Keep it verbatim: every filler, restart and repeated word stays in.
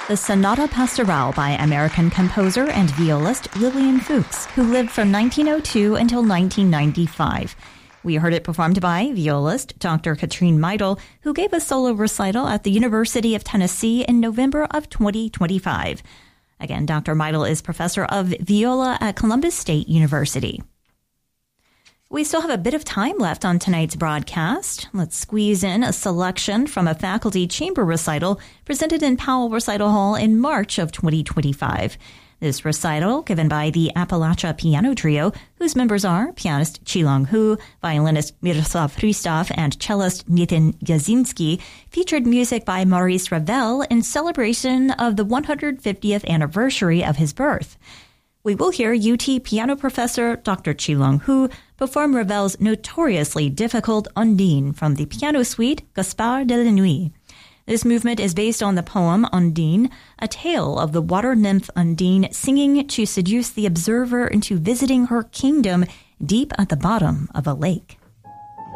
The Sonata Pastorale by American composer and violist Lillian Fuchs, who lived from nineteen oh two until nineteen ninety-five. We heard it performed by violist Doctor Katrine Meidel, who gave a solo recital at the University of Tennessee in November of twenty twenty-five. Again, Doctor Meidel is professor of viola at Columbus State University. We still have a bit of time left on tonight's broadcast. Let's squeeze in a selection from a faculty chamber recital presented in Powell Recital Hall in March of twenty twenty-five. This recital, given by the Appalachia Piano Trio, whose members are pianist Chi-Long Hu, violinist Miroslav Hristov, and cellist Nitin Yazinski, featured music by Maurice Ravel in celebration of the one hundred fiftieth anniversary of his birth. We will hear U T piano professor Doctor Chi-Long Hu perform Ravel's notoriously difficult Undine from the piano suite Gaspard de la Nuit. This movement is based on the poem Undine, a tale of the water nymph Undine singing to seduce the observer into visiting her kingdom deep at the bottom of a lake.